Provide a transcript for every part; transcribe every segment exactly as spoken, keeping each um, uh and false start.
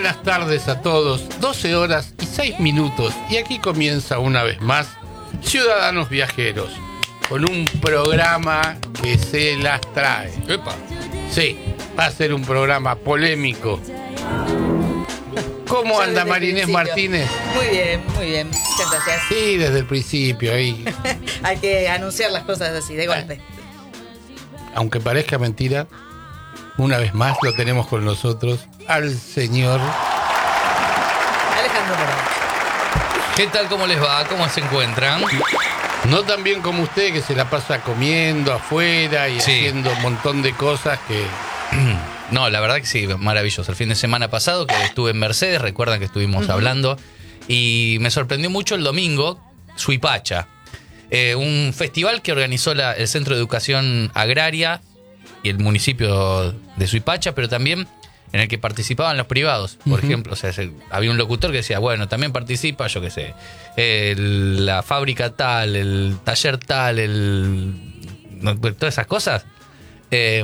buenas tardes a todos. doce horas y seis minutos. Y aquí comienza una vez más Ciudadanos Viajeros, con un programa que se las trae. Epa. Sí, va a ser un programa polémico. ¿Cómo anda Marinés Martínez? Muy bien, muy bien. Muchas gracias. Sí, desde el principio. Ahí. Hay que anunciar las cosas así, de golpe. Aunque parezca mentira, una vez más lo tenemos con nosotros al señor Alejandro Morón. ¿Qué tal? ¿Cómo les va? ¿Cómo se encuentran? No tan bien como usted, que se la pasa comiendo afuera y Sí. haciendo un montón de cosas que... No, la verdad que sí, maravilloso. El fin de semana pasado que estuve en Mercedes, recuerdan que estuvimos uh-huh. hablando, y me sorprendió mucho el domingo, Suipacha, eh, un festival que organizó la, el Centro de Educación Agraria y el municipio de Suipacha, pero también en el que participaban los privados. Por uh-huh. ejemplo, o sea, se, había un locutor que decía, bueno, también participa, yo qué sé, el, la fábrica tal, el taller tal, el, todas esas cosas. Eh,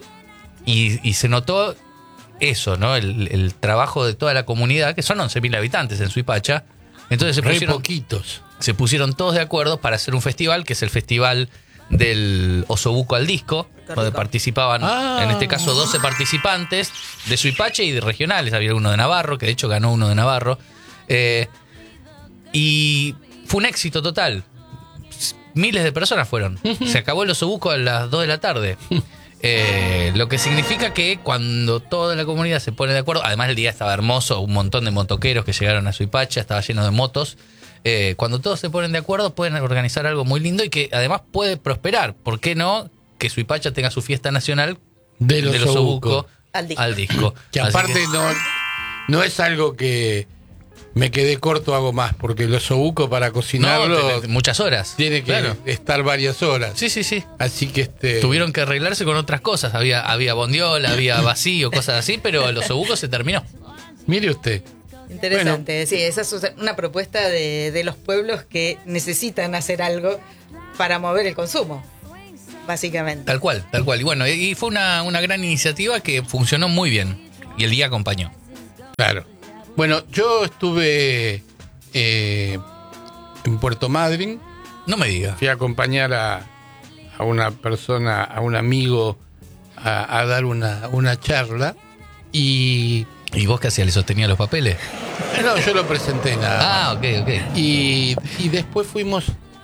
Y, y se notó eso, ¿no? El, el trabajo de toda la comunidad, que son once mil habitantes en Suipacha. Entonces se Re pusieron, poquitos. se pusieron todos de acuerdo para hacer un festival, que es el festival del Osobuco al Disco, donde participaban, ah. en este caso, doce participantes de Suipacha y de regionales. Había uno de Navarro, que de hecho ganó uno de Navarro. Eh, y fue un éxito total. Miles de personas fueron. Se acabó el Osobuco a las dos de la tarde. Eh, lo que significa que cuando toda la comunidad se pone de acuerdo, además el día estaba hermoso, un montón de motoqueros que llegaron a Suipacha, estaba lleno de motos. Eh, cuando todos se ponen de acuerdo pueden organizar algo muy lindo y que además puede prosperar. ¿Por qué no que Suipacha tenga su fiesta nacional del Osobuco al disco? Al disco. Que aparte que... no, no es algo que me quedé corto, hago más, porque el osobuco para cocinarlo... No, muchas horas. Tiene que claro. estar varias horas. Sí, sí, sí. Así que este... Tuvieron que arreglarse con otras cosas. Había, había bondiola, había vacío, cosas así, pero el osobuco se terminó. Mire usted. Interesante. Bueno. Sí, esa es una propuesta de, de los pueblos que necesitan hacer algo para mover el consumo, básicamente. Tal cual, tal cual. Y bueno, y fue una, una gran iniciativa que funcionó muy bien. Y el día acompañó. Claro. Bueno, yo estuve eh, en Puerto Madryn. No me diga. Fui a acompañar a, a una persona, a un amigo, a, a dar una, una charla. Y... ¿Y vos qué hacías? ¿Le sostenía los papeles? No, yo lo presenté nada Ah, más. ok, ok. Y, y después fuimos...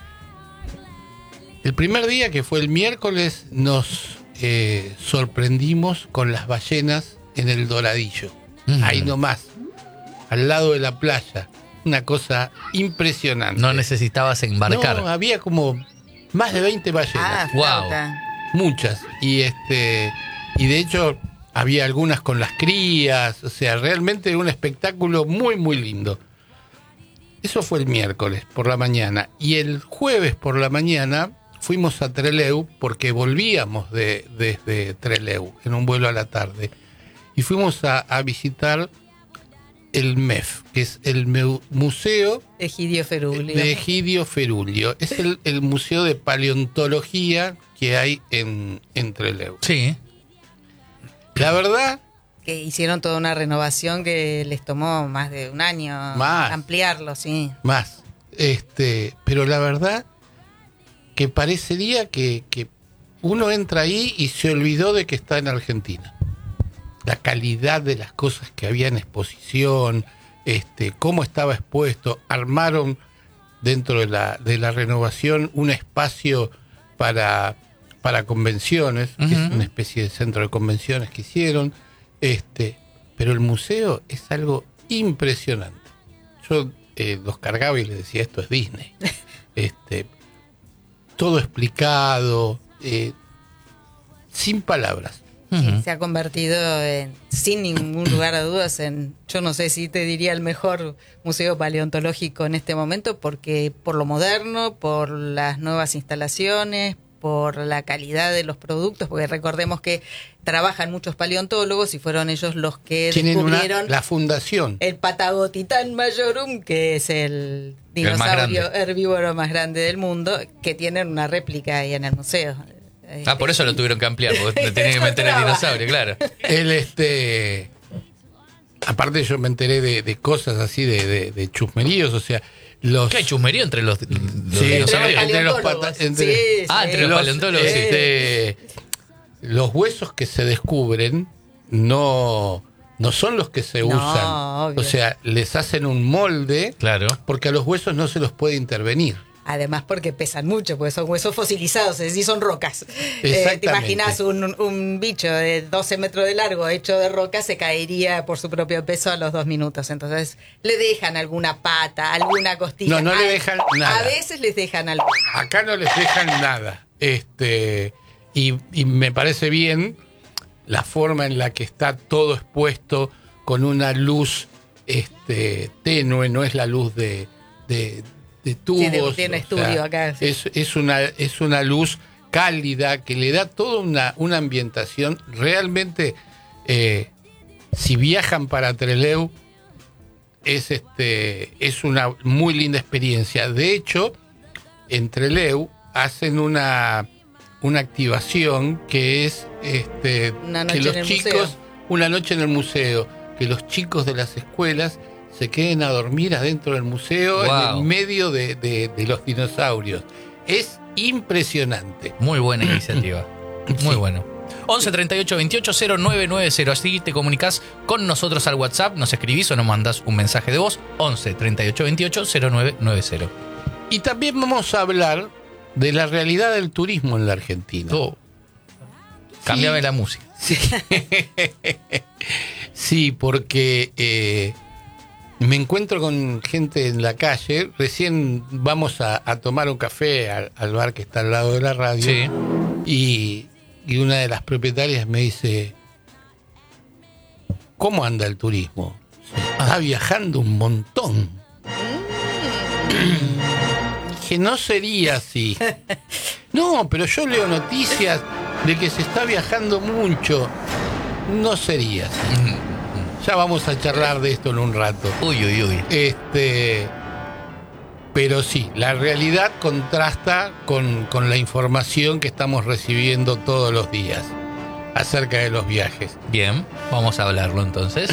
El primer día, que fue el miércoles, nos eh, sorprendimos con las ballenas en el Doradillo. Uh-huh. Ahí nomás. Al lado de la playa, una cosa impresionante. No necesitabas embarcar. No, había como más de veinte ballenas. Ah, wow. Muchas. Y este y de hecho había algunas con las crías, o sea, realmente un espectáculo muy muy lindo. Eso fue el miércoles por la mañana, y el jueves por la mañana fuimos a Trelew porque volvíamos de desde Trelew en un vuelo a la tarde. Y fuimos a, a visitar el M E F, que es el meu, Museo Egidio Ferulio. de Egidio Ferulio. Es el, el museo de paleontología que hay en, en Trelew. Sí. La verdad... Que hicieron toda una renovación que les tomó más de un año más, ampliarlo, sí. Más. Este, pero la verdad que parecería que, que uno entra ahí y se olvidó de que está en Argentina. La calidad de las cosas que había en exposición, este, cómo estaba expuesto. Armaron dentro de la, de la renovación un espacio para, para convenciones, uh-huh. que es una especie de centro de convenciones que hicieron. Este, pero el museo es algo impresionante. Yo eh, los cargaba y les decía, esto es Disney. Este, todo explicado, eh, sin palabras. Sí, se ha convertido en, sin ningún lugar a dudas, en, yo no sé si te diría el mejor museo paleontológico en este momento, porque por lo moderno, por las nuevas instalaciones, por la calidad de los productos, porque recordemos que trabajan muchos paleontólogos y fueron ellos los que tienen descubrieron una, la fundación. El Patagotitán majorum, que es el dinosaurio el herbívoro más grande del mundo, que tienen una réplica ahí en el museo. Ah, por eso lo tuvieron que ampliar, porque tenían que meter el dinosaurio, claro. El este aparte yo me enteré de, de cosas así, de, de, de chusmeríos, o sea, los... ¿Qué hay chusmerío entre los, los Sí, dinosaurios? entre los paleontólogos. pata- entre- Sí, Ah, sí. entre los paleontólogos, sí. este, los huesos que se descubren no, no son los que se No, usan. obvio. O sea, les hacen un molde Claro. porque a los huesos no se los puede intervenir. Además porque pesan mucho, porque son huesos fosilizados, es decir, son rocas. Eh, Exactamente. ¿Te imaginas un, un bicho de doce metros de largo hecho de roca se caería por su propio peso a los dos minutos? Entonces le dejan alguna pata, alguna costilla. No, no le A- dejan nada. A veces les dejan alguna. Acá no les dejan nada. Este, y, y me parece bien la forma en la que está todo expuesto con una luz este, tenue, no es la luz de, de, de tubos. Sí, de- tiene o estudio sea, acá, sí. Es, es, una, es una luz cálida que le da toda una, una ambientación. Realmente, eh, si viajan para Trelew, es, este, es una muy linda experiencia. De hecho, en Trelew hacen una, una activación que es este, Una noche que los en el chicos, museo. una noche en el museo, que los chicos de las escuelas se queden a dormir adentro del museo en Wow. el medio de, de- de los dinosaurios. Es impresionante. Muy buena iniciativa. Muy Sí. bueno. once treinta y ocho veintiocho cero nueve nueve cero. Así te comunicás con nosotros al WhatsApp, nos escribís o nos mandás un mensaje de voz. once treinta y ocho veintiocho cero nueve nueve cero. Y también vamos a hablar de la realidad del turismo en la Argentina. Oh. Cámbiame Sí. la música. Sí, sí, porque eh, me encuentro con gente en la calle. Recién vamos a, a tomar un café al, al bar que está al lado de la radio. Sí. Y, y una de las propietarias me dice, ¿cómo anda el turismo? Está viajando un montón. Dije, no sería así. No, pero yo leo noticias de que se está viajando mucho. No sería así. Ya vamos a charlar de esto en un rato. Uy, uy, uy. Este, pero sí, la realidad contrasta con, con la información que estamos recibiendo todos los días acerca de los viajes. Bien, vamos a hablarlo entonces.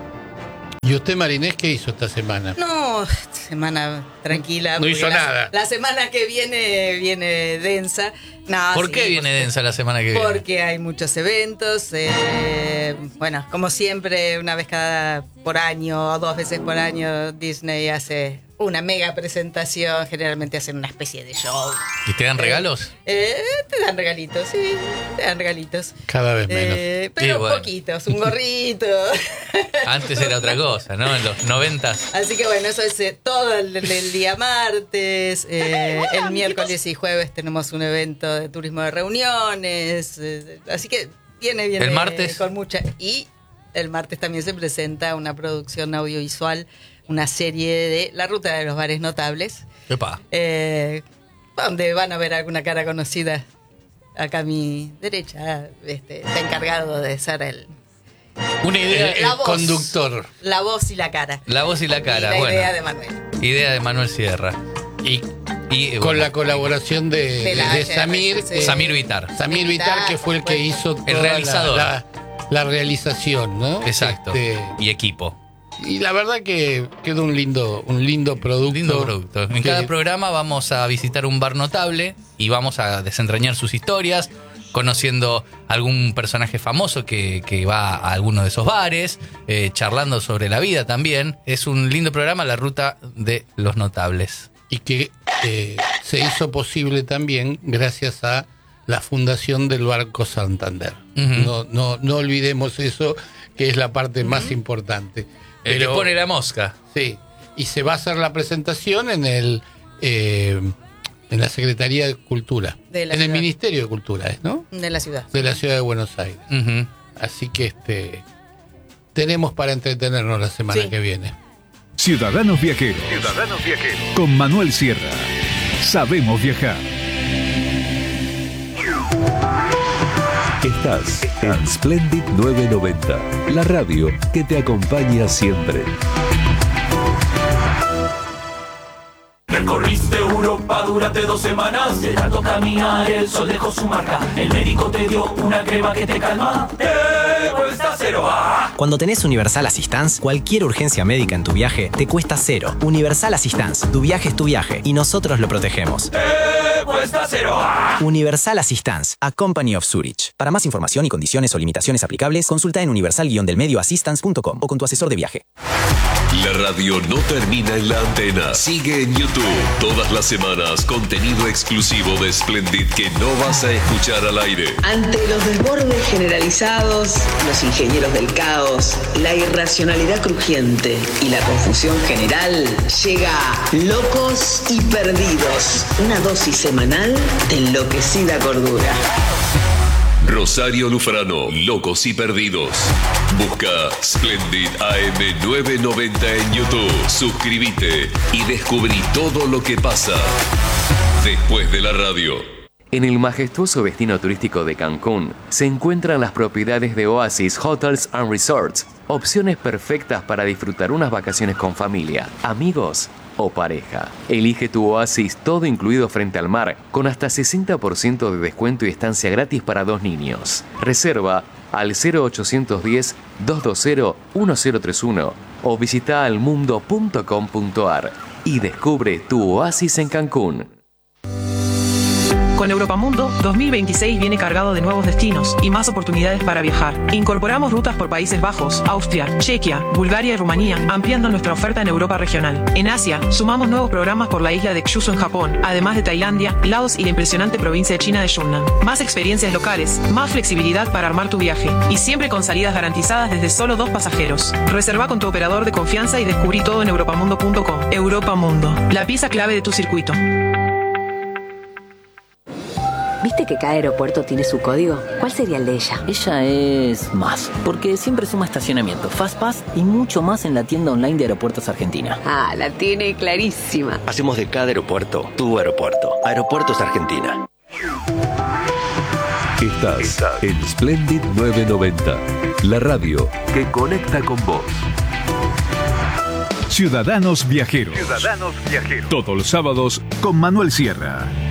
¿Y usted, Marinés, qué hizo esta semana? No, semana tranquila. No porque hizo la, nada. La semana que viene viene densa. No, ¿Por sí, qué viene por- densa la semana que viene? Porque hay muchos eventos. eh, bueno, como siempre, una vez cada por año o dos veces por año, Disney hace una mega presentación. Generalmente hacen una especie de show. ¿Y te dan regalos? Eh, te dan regalitos, sí, te dan regalitos. Cada vez menos. Eh, pero Y bueno. poquitos, un gorrito. Antes era otra cosa, ¿no? En los noventas. Así que bueno, eso es eh, todo el, el día martes. eh, el miércoles y jueves tenemos un evento de turismo de reuniones. eh, así que viene, viene ¿El martes? con mucha. Y el martes también se presenta una producción audiovisual, una serie de La Ruta de los Bares Notables, Epa. eh, donde van a ver alguna cara conocida. Acá a mi derecha este, está encargado de ser el, Una El, idea. el La voz. conductor. la voz y la cara. La voz y la cara, Y la bueno. idea de Manuel. Idea de Manuel Sierra. Y Y eh, con bueno, la colaboración de, De de- la de H R, Samir. sí. eh, Samir Vitar. Samir Vitar, que fue el que hizo toda El realizador. La, la- la realización, ¿no? Exacto. Este, Y equipo. y la verdad que quedó un lindo, un lindo producto. Lindo producto. En que- cada programa vamos a visitar un bar notable y vamos a desentrañar sus historias, conociendo algún personaje famoso que, que va a alguno de esos bares, eh, charlando sobre la vida también. Es un lindo programa, La Ruta de los Notables. y que eh, se hizo posible también gracias a la fundación del Banco Santander. Ujú. no, no, no olvidemos eso, que es la parte más importante. El que pone la mosca. Sí, y se va a hacer la presentación en el eh, en la Secretaría de Cultura, De la en el ciudad. Ministerio de Cultura, ¿es, no? De la ciudad. De la Ciudad de Buenos Aires. Ujú. Así que este tenemos para entretenernos la semana Sí. que viene. Ciudadanos Viajeros. Ciudadanos Viajeros. Con Manuel Sierra. Sabemos viajar. Estás en Splendid novecientos noventa, la radio que te acompaña siempre. Recorriste Europa durante dos semanas, de tanto caminar el sol dejó su marca. El médico te dio una crema que te calma. Te cuesta ser cero. Ah. Cuando tenés Universal Assistance, cualquier urgencia médica en tu viaje te cuesta cero. Universal Assistance, tu viaje es tu viaje y nosotros lo protegemos. Te cuesta cero. Ah. Universal Assistance, a Company of Zurich. Para más información y condiciones o limitaciones aplicables, consulta en universal guion del medio assistance punto com o con tu asesor de viaje. La radio no termina en la antena. Sigue en YouTube. Todas las semanas, contenido exclusivo de Splendid que no vas a escuchar al aire. Ante los desbordes generalizados, los ingenieros del caos, la irracionalidad crujiente y la confusión general, llega Locos y Perdidos, una dosis semanal de enloquecida cordura. Rosario Lufrano, Locos y Perdidos. Busca Splendid A M novecientos noventa en YouTube. Suscríbete y descubrí todo lo que pasa después de la radio. En el majestuoso destino turístico de Cancún se encuentran las propiedades de Oasis Hotels and Resorts, opciones perfectas para disfrutar unas vacaciones con familia, amigos o pareja. Elige tu oasis todo incluido frente al mar, con hasta sesenta por ciento de descuento y estancia gratis para dos niños. Reserva al cero ochocientos diez, doscientos veinte, diez treinta y uno o visita almundo punto com punto ar y descubre tu oasis en Cancún. Con Europamundo, dos mil veintiséis viene cargado de nuevos destinos y más oportunidades para viajar. Incorporamos rutas por Países Bajos, Austria, Chequia, Bulgaria y Rumanía, ampliando nuestra oferta en Europa regional. En Asia, sumamos nuevos programas por la isla de Kyushu en Japón, además de Tailandia, Laos y la impresionante provincia de China de Yunnan. Más experiencias locales, más flexibilidad para armar tu viaje y siempre con salidas garantizadas desde solo dos pasajeros. Reserva con tu operador de confianza y descubrí todo en europamundo punto com. Europamundo, la pieza clave de tu circuito. ¿Viste que cada aeropuerto tiene su código? ¿Cuál sería el de ella? Ella es más, porque siempre suma estacionamiento, FastPass y mucho más en la tienda online de Aeropuertos Argentina. Ah, la tiene clarísima. Hacemos de cada aeropuerto tu aeropuerto. Aeropuertos Argentina. Estás, Estás en Splendid novecientos noventa, la radio que conecta con vos. Ciudadanos Viajeros. Ciudadanos Viajeros. Todos los sábados con Manuel Sierra.